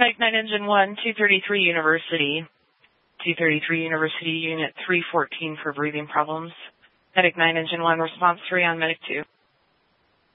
Medic 9 Engine 1, 233 University. 233 University, Unit 314 for breathing problems. Medic 9 Engine 1, response 3 on Medic 2.